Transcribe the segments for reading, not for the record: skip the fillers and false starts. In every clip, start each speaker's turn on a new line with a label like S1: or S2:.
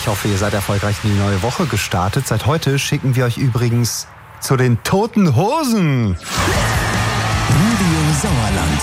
S1: Ich hoffe, ihr seid erfolgreich in die neue Woche gestartet. Seit heute schicken wir euch übrigens zu den Toten Hosen.
S2: Radio Sauerland.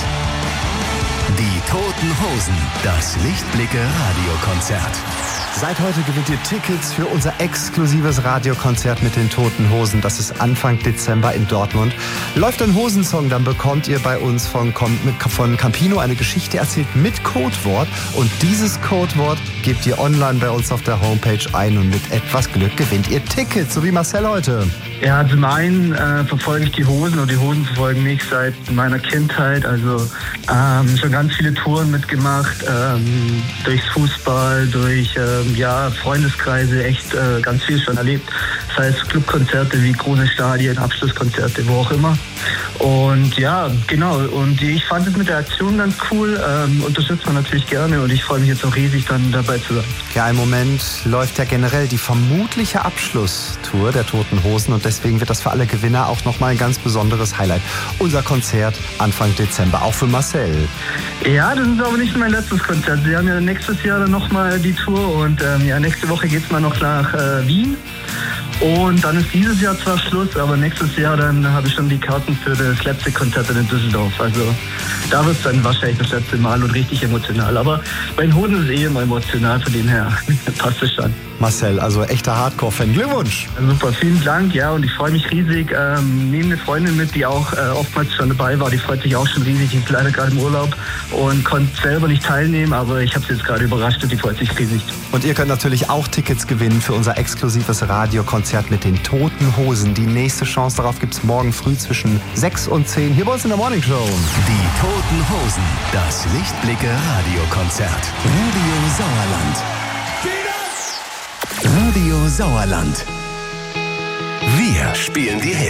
S2: Die Toten Hosen. Das Lichtblicke-Radiokonzert.
S1: Seit heute gewinnt ihr Tickets für unser exklusives Radiokonzert mit den Toten Hosen. Das ist Anfang Dezember in Dortmund. Läuft ein Hosensong, dann bekommt ihr bei uns von Campino eine Geschichte erzählt mit Codewort. Und dieses Codewort gebt ihr online bei uns auf der Homepage ein und mit etwas Glück gewinnt ihr Tickets, so wie Marcel heute.
S3: Ja, zum einen verfolge ich die Hosen und die Hosen verfolgen mich seit meiner Kindheit. Also schon ganz viele Touren mitgemacht, durchs Fußball, durch Freundeskreise, echt ganz viel schon erlebt. Das heißt Clubkonzerte wie große Stadien, Abschlusskonzerte, wo auch immer. Und ja, genau. Und ich fand es mit der Aktion ganz cool. Unterstützt man natürlich gerne und ich freue mich jetzt auch riesig, dann dabei zu sein.
S1: Ja, im Moment läuft ja generell die vermutliche Abschlusstour der Toten Hosen und deswegen wird das für alle Gewinner auch nochmal ein ganz besonderes Highlight. Unser Konzert Anfang Dezember, auch für Marcel.
S3: Ja, das ist aber nicht mein letztes Konzert. Wir haben ja nächstes Jahr dann nochmal die Tour und nächste Woche geht's mal noch nach Wien. Und dann ist dieses Jahr zwar Schluss, aber nächstes Jahr dann habe ich schon die Karten für das letzte Konzert in Düsseldorf. Also da wird es dann wahrscheinlich das letzte Mal und richtig emotional. Aber bei den Hoden ist es immer emotional, von dem her passt es schon.
S1: Marcel, also echter Hardcore-Fan. Glückwunsch!
S3: Super, vielen Dank, ja, und ich freue mich riesig. Nehme eine Freundin mit, die auch oftmals schon dabei war, die freut sich auch schon riesig. Die ist leider gerade im Urlaub und konnte selber nicht teilnehmen, aber ich habe sie jetzt gerade überrascht und die freut sich riesig.
S1: Und ihr könnt natürlich auch Tickets gewinnen für unser exklusives Radiokonzert mit den Toten Hosen. Die nächste Chance darauf gibt es morgen früh zwischen 6 und 10 hier bei uns in der Morning Show.
S2: Die Toten Hosen. Das Lichtblicke-Radiokonzert. Radio Sauerland. Radio Sauerland. Wir spielen die Hits.